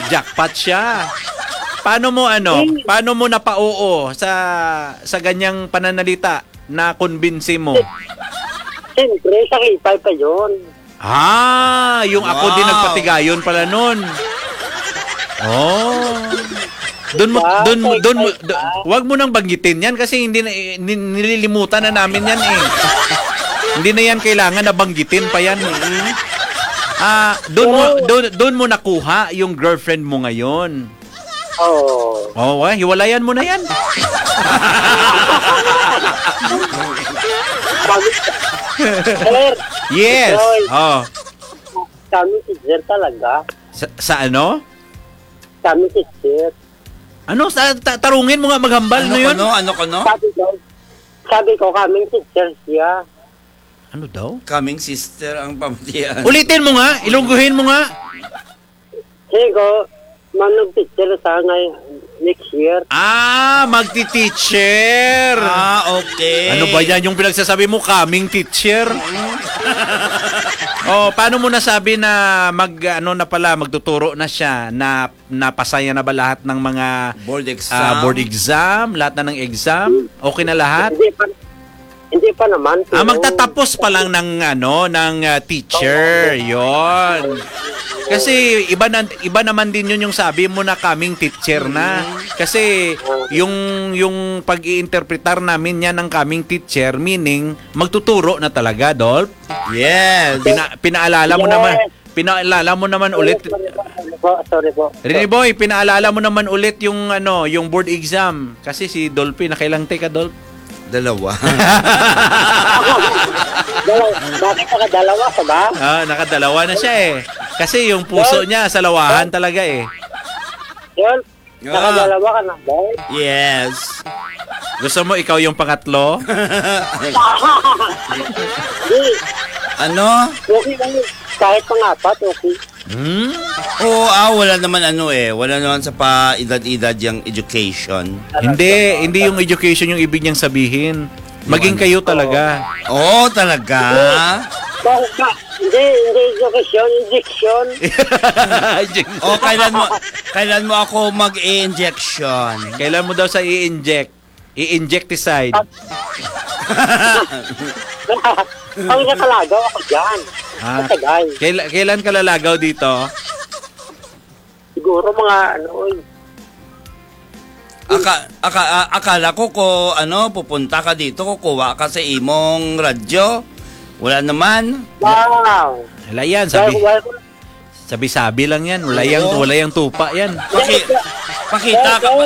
Jackpot siya. Paano mo Paano mo napauo sa ganyang pananalita na kumbinsi mo? Siyempre, sa K5 pa yun. Yung ako din nagpatigayon pala nun. Oh. Wag mo nang banggitin yan kasi hindi na, nililimutan na namin yan eh. Hindi na yan kailangan na banggitin pa yan. Doon mo nakuha yung girlfriend mo ngayon. Hiwalayan mo na yan. Sir, yes. Kami teacher talaga. Sa ano? Kami teacher. Ano? Tarungin mo nga maghambal na yun? Ano? Sabi ko, kaming teacher siya. Ano daw? Kaming sister ang pamatian. Ulitin mo nga. Ilungguhin mo nga. Sige ko, manong-teacher sa ngayon next year. Magti-teacher. Okay. Ano ba yan yung pinagsasabi mo? Kaming teacher? Paano mo nasabi na magtuturo na siya, na napasaya na ba lahat ng mga board exam, lahat na ng exam? Okay na lahat? Hindi pa naman. Magtatapos pa lang ng teacher. Yon. Kasi iba naman din yun yung sabi mo na kaming teacher na. Kasi yung pag-iinterpretar namin yan ng kaming teacher, meaning magtuturo na talaga, Dolph. Yes. Pinaalala mo naman ulit. Sorry po. Rini Boy, pinaalala mo naman ulit yung board exam. Kasi si Dolphy, nakailang take ka, Dolph? 2. Bakit nakadalawa ka ba? Nakadalawa na siya eh. Kasi yung puso niya sa lawahan talaga eh. Yun, nakadalawa ka na ba? Yes. Gusto mo ikaw yung pangatlo? Ano? Okay lang. Kahit pangapat, okay. Wala naman wala naman sa pa-edad-edad yung education. Hindi yung education yung ibig niyang sabihin. Maging kayo talaga. Talaga? Hindi education, injection. Kailan mo ako mag-i-injection? Kailan mo daw sa i-inject? I-injecticide. Ang nakalagaw ako dyan. Kailan ka lalagaw dito? Siguro mga akala ko pupunta ka dito, kukuha ka sa imong radyo. Wala naman. Wow. Wala yan, sabi lang yan. Wala yang tupa yan. Pakita ka.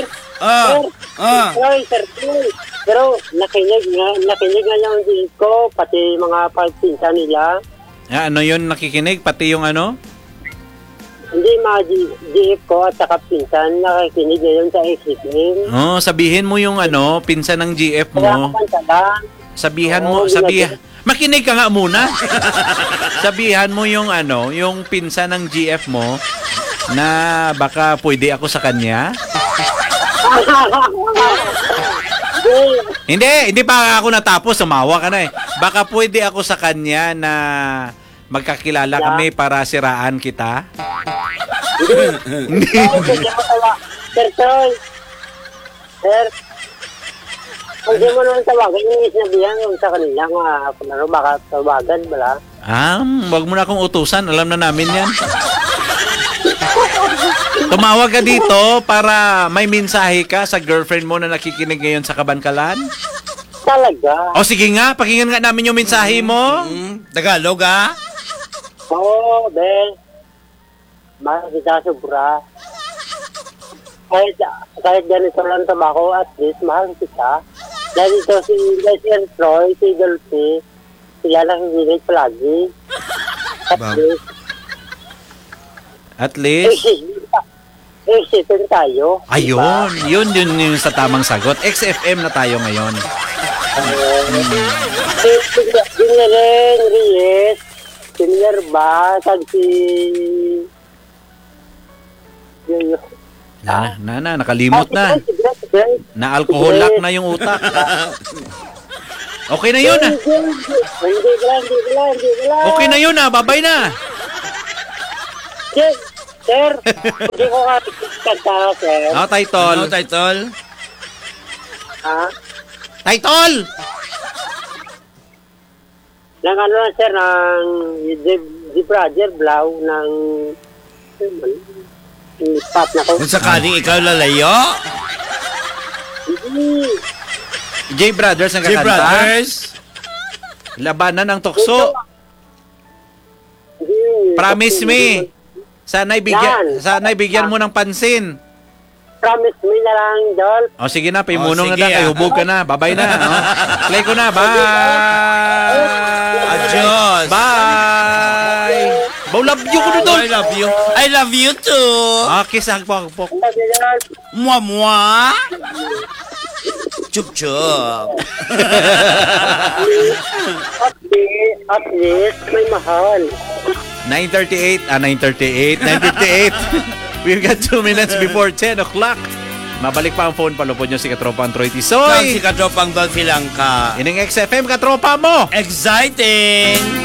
Sir. Pero nakinig nga yung diin ko, pati mga pagpinsan nila. Ano yun nakikinig? Pati yung ano? Hindi, mga GF ko at saka pinsan, nakikinig ngayon sa XFM. Sabihin mo yung pinsan ng GF mo. Makinig ka nga muna. Sabihan mo yung yung pinsan ng GF mo na baka pwede ako sa kanya. Hindi pa ako natapos, sumawa ka na eh. Baka pwede ako sa kanya na magkakilala kami para siraan kita. Sir, hindi mo naman tawagan yung sinabihan yung sa kanila nga baka tawagan bala. Wag mo na akong utusan, alam na namin yan. Tumawag ka dito para may mensahe ka sa girlfriend mo na nakikinig ngayon sa Kabankalan? Talaga? Sige nga, pakinggan nga namin yung mensahe mo. Tagalog Ben. Mahal kita sobra. Kahit ganito lang tabako, at least mahal kita. Dahil ito si Leslie Troy, si Dolphy, sila lang hihilig palagi. At least? XFM tayo. Ayun, yun yung sa tamang sagot. XFM na tayo ngayon. Dineren, Reyes, Minerva, si... Nakalimot na. Na-alcoholic na yung utak. Okay na yun Hindi. Okay na yun babay na. Sir, hindi ko kanta, sir. Oh, title. Ano title? Ha? Title! Ng ano lang, sir, ng The Brother Blau ng pop na ko. Kung sakaling ikaw lalayo? J Brothers ang J kakanta. Brothers? Labanan ng tukso. Promise me. Sana'y bigyan mo ng pansin. Promise me na lang, Dol. O sige na, pimunong na sige, lang. Ay, hubog ka na. Bye-bye na. No? Play ko na. Bye! Adios. Bye! Love you ko na doon. I love you. I love you too. Kiss, hagpok. Sabi, Dol. Mwa mwa. Chup chup. At least, may mahal. 9:38. 9:58. We've got 2 minutes before 10 o'clock. Mabalik pa ang phone. Palupod nyo si Katropang Troy Kang Tisoy. si Katropang Dolphy lang ka. Ining XFM, katropa mo. Exciting!